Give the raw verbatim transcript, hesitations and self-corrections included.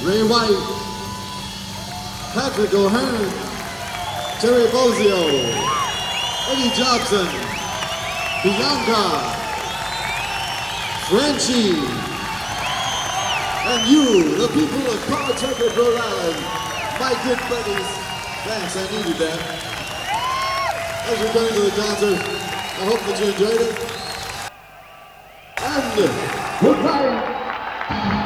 Ray White, Patrick O'Hearn, Terry Bozio, Eddie Johnson, Bianca, Frenchie, and you, the people of Pawtucket, Rhode Island, my good buddies. Thanks, I needed that. As we're going to the concert, I hope that you enjoyed it. And goodbye.